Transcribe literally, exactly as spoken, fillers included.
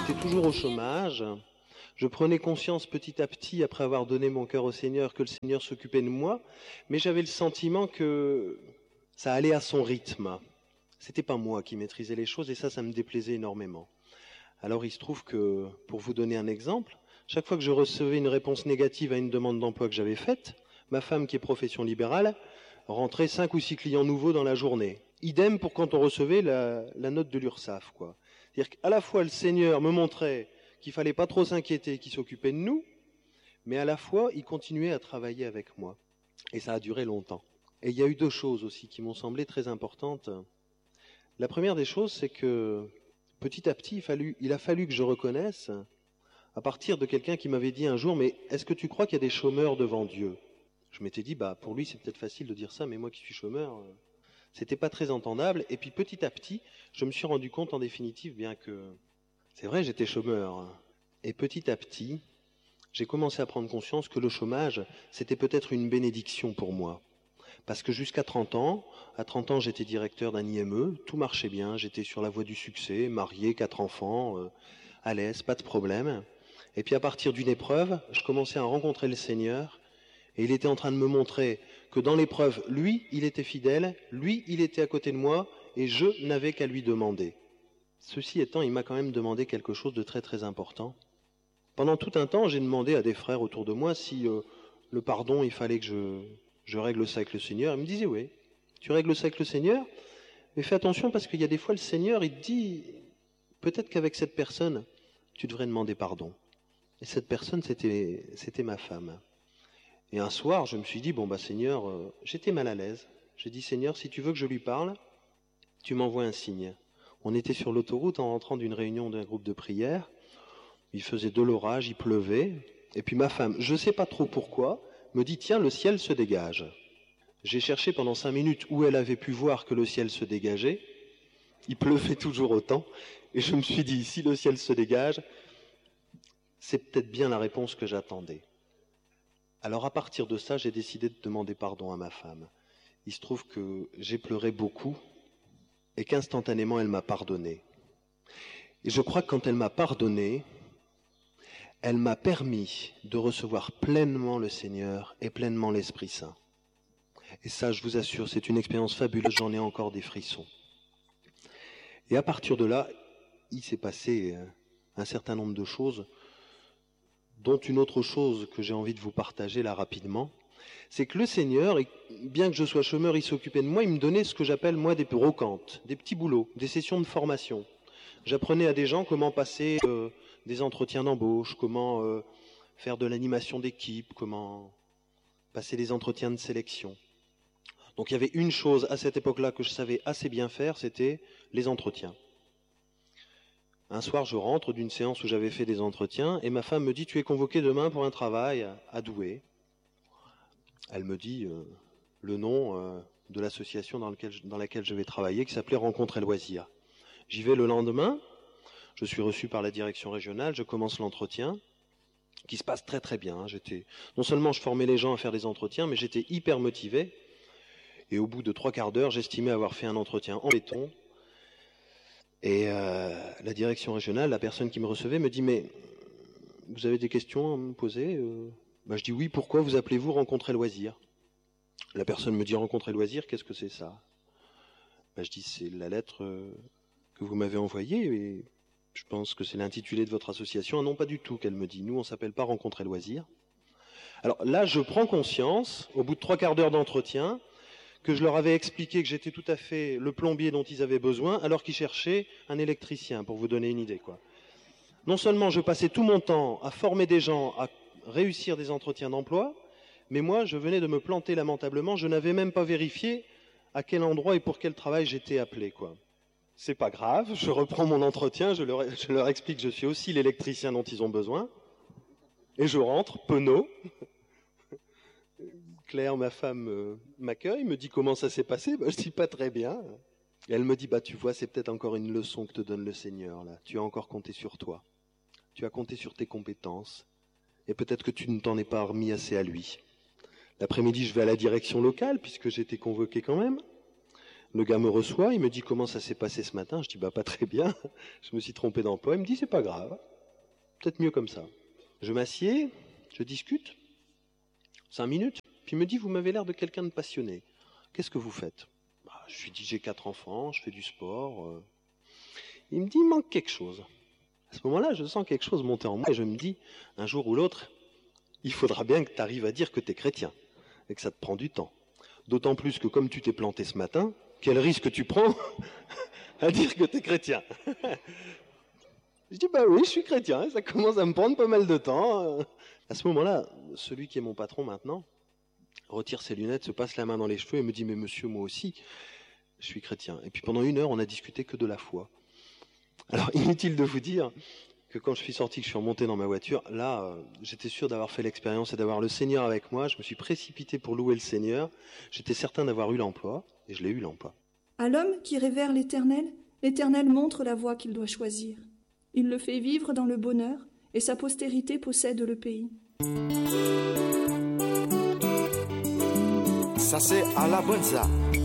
j'étais toujours au chômage. Je prenais conscience petit à petit, après avoir donné mon cœur au Seigneur, que le Seigneur s'occupait de moi, mais j'avais le sentiment que ça allait à son rythme. C'était pas moi qui maîtrisais les choses et ça, ça me déplaisait énormément. Alors il se trouve que, pour vous donner un exemple, chaque fois que je recevais une réponse négative à une demande d'emploi que j'avais faite, ma femme, qui est profession libérale, rentrait cinq ou six clients nouveaux dans la journée. Idem pour quand on recevait la, la note de l'URSSAF, quoi. C'est-à-dire qu'à la fois le Seigneur me montrait qu'il fallait pas trop s'inquiéter, qu'il s'occupait de nous, mais à la fois il continuait à travailler avec moi. Et ça a duré longtemps. Et il y a eu deux choses aussi qui m'ont semblé très importantes. La première des choses, c'est que petit à petit, il, fallu, il a fallu que je reconnaisse, à partir de quelqu'un qui m'avait dit un jour, mais est-ce que tu crois qu'il y a des chômeurs devant Dieu? Je m'étais dit, bah pour lui c'est peut-être facile de dire ça, mais moi qui suis chômeur, c'était pas très entendable. Et puis petit à petit, je me suis rendu compte en définitive, bien que c'est vrai, j'étais chômeur. Et petit à petit, j'ai commencé à prendre conscience que le chômage, c'était peut-être une bénédiction pour moi. Parce que jusqu'à trente ans, à trente ans, j'étais directeur d'un I M E, tout marchait bien, j'étais sur la voie du succès, marié, quatre enfants, euh, à l'aise, pas de problème. Et puis à partir d'une épreuve, je commençais à rencontrer le Seigneur, et il était en train de me montrer que dans l'épreuve, lui, il était fidèle, lui, il était à côté de moi, et je n'avais qu'à lui demander. Ceci étant, il m'a quand même demandé quelque chose de très très important. Pendant tout un temps, j'ai demandé à des frères autour de moi si euh, le pardon, il fallait que je, je règle ça avec le Seigneur. Ils me disaient, oui, tu règles ça avec le Seigneur, mais fais attention parce qu'il y a des fois, le Seigneur, il te dit, peut-être qu'avec cette personne, tu devrais demander pardon. Et cette personne, c'était, c'était ma femme. Et un soir, je me suis dit, bon bah Seigneur, euh, j'étais mal à l'aise. J'ai dit, Seigneur, si tu veux que je lui parle, tu m'envoies un signe. On était sur l'autoroute en rentrant d'une réunion d'un groupe de prière. Il faisait de l'orage, il pleuvait. Et puis ma femme, je ne sais pas trop pourquoi, me dit, tiens, le ciel se dégage. J'ai cherché pendant cinq minutes où elle avait pu voir que le ciel se dégageait. Il pleuvait toujours autant. Et je me suis dit, si le ciel se dégage, c'est peut-être bien la réponse que j'attendais. Alors à partir de ça, j'ai décidé de demander pardon à ma femme. Il se trouve que j'ai pleuré beaucoup et qu'instantanément elle m'a pardonné. Et je crois que quand elle m'a pardonné, elle m'a permis de recevoir pleinement le Seigneur et pleinement l'Esprit Saint. Et ça, je vous assure, c'est une expérience fabuleuse, j'en ai encore des frissons. Et à partir de là, il s'est passé un certain nombre de choses, dont une autre chose que j'ai envie de vous partager là rapidement, c'est que le Seigneur, bien que je sois chômeur, il s'occupait de moi, il me donnait ce que j'appelle moi des brocantes, des petits boulots, des sessions de formation. J'apprenais à des gens comment passer euh, des entretiens d'embauche, comment euh, faire de l'animation d'équipe, comment passer des entretiens de sélection. Donc il y avait une chose à cette époque-là que je savais assez bien faire, c'était les entretiens. Un soir, je rentre d'une séance où j'avais fait des entretiens et ma femme me dit « Tu es convoqué demain pour un travail à Douai ». Elle me dit euh, le nom euh, de l'association dans, lequel, dans laquelle je vais travailler qui s'appelait Rencontre et Loisirs. J'y vais le lendemain, je suis reçu par la direction régionale, je commence l'entretien qui se passe très très bien. J'étais, non seulement je formais les gens à faire des entretiens, mais j'étais hyper motivé et au bout de trois quarts d'heure, j'estimais avoir fait un entretien en béton. Et euh, la direction régionale, la personne qui me recevait, me dit « Mais vous avez des questions à me poser ?» euh, ben, je dis « Oui, pourquoi vous appelez-vous Rencontre et Loisirs ?» La personne me dit « Rencontre et Loisirs, qu'est-ce que c'est ça ?» ben, je dis « C'est la lettre euh, que vous m'avez envoyée et je pense que c'est l'intitulé de votre association. » Ah non, pas du tout, qu'elle me dit. Nous, on s'appelle pas Rencontre et Loisirs. Alors là, je prends conscience, au bout de trois quarts d'heure d'entretien, que je leur avais expliqué que j'étais tout à fait le plombier dont ils avaient besoin, alors qu'ils cherchaient un électricien, pour vous donner une idée, quoi. Non seulement je passais tout mon temps à former des gens, à réussir des entretiens d'emploi, mais moi, je venais de me planter lamentablement, je n'avais même pas vérifié à quel endroit et pour quel travail j'étais appelé, quoi. C'est pas grave, je reprends mon entretien, je leur, je leur explique que je suis aussi l'électricien dont ils ont besoin, et je rentre, penaud. Claire, ma femme, euh, m'accueille, me dit comment ça s'est passé. Bah, je dis pas très bien. Et elle me dit, bah tu vois, c'est peut-être encore une leçon que te donne le Seigneur là. Tu as encore compté sur toi. Tu as compté sur tes compétences. Et peut-être que tu ne t'en es pas remis assez à lui. L'après-midi, je vais à la direction locale, puisque j'étais convoqué quand même. Le gars me reçoit, il me dit comment ça s'est passé ce matin. Je dis bah pas très bien, je me suis trompé d'emploi. Il me dit c'est pas grave, peut-être mieux comme ça. Je m'assieds, je discute, cinq minutes, puis il me dit vous m'avez l'air de quelqu'un de passionné. Qu'est-ce que vous faites? Bah, je lui dis j'ai quatre enfants, je fais du sport. Euh... Il me dit il manque quelque chose. À ce moment-là, je sens quelque chose monter en moi et je me dis un jour ou l'autre, il faudra bien que tu arrives à dire que tu es chrétien et que ça te prend du temps. D'autant plus que comme tu t'es planté ce matin, quel risque tu prends à dire que tu es chrétien? Je dis, bah oui, je suis chrétien, ça commence à me prendre pas mal de temps. À ce moment-là, celui qui est mon patron maintenant retire ses lunettes, se passe la main dans les cheveux et me dit, mais monsieur, moi aussi, je suis chrétien. Et puis pendant une heure, on a discuté que de la foi. Alors, inutile de vous dire que quand je suis sorti, que je suis remonté dans ma voiture, là, euh, j'étais sûr d'avoir fait l'expérience et d'avoir le Seigneur avec moi. Je me suis précipité pour louer le Seigneur. J'étais certain d'avoir eu l'emploi, et je l'ai eu l'emploi. À l'homme qui révère l'Éternel, l'Éternel montre la voie qu'il doit choisir. Il le fait vivre dans le bonheur, et sa postérité possède le pays. Ça c'est à la bonne ça.